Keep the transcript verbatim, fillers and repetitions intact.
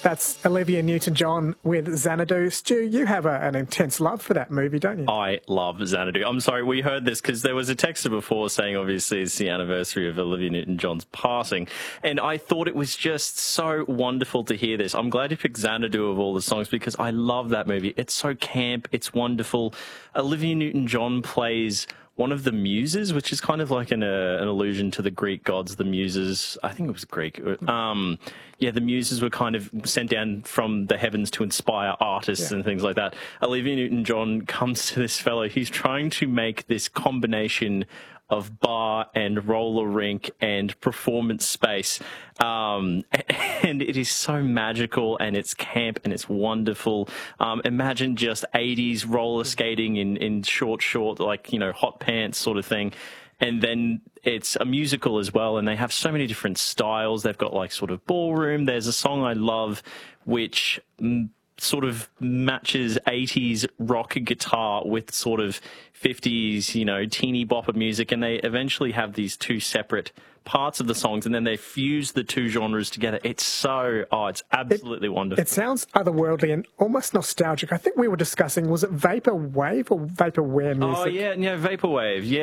That's Olivia Newton-John with Xanadu. Stu, you have a, an intense love for that movie, don't you? I love Xanadu. I'm sorry, we heard this because there was a texter before saying obviously it's the anniversary of Olivia Newton-John's passing, and I thought it was just so wonderful to hear this. I'm glad you picked Xanadu of all the songs because I love that movie. It's so camp, it's wonderful. Olivia Newton-John plays one of the muses, which is kind of like an, uh, an allusion to the Greek gods, the muses. I think it was Greek. Um, yeah, the muses were kind of sent down from the heavens to inspire artists yeah. and things like that. Olivia Newton-John comes to this fellow. He's trying to make this combination of bar and roller rink and performance space. Um, and it is so magical and it's camp and it's wonderful. Um, imagine just eighties roller skating in, in short, short, like, you know, hot pants sort of thing. And then it's a musical as well. And they have so many different styles. They've got like sort of ballroom. There's a song I love, which mm, sort of matches eighties rock guitar with sort of fifties, you know, teeny bopper music, and they eventually have these two separate parts of the songs, and then they fuse the two genres together. It's so, oh, it's absolutely it, wonderful. It sounds otherworldly and almost nostalgic. I think we were discussing, was it Vaporwave or Vaporware music? Oh, yeah, yeah, Vaporwave, yeah.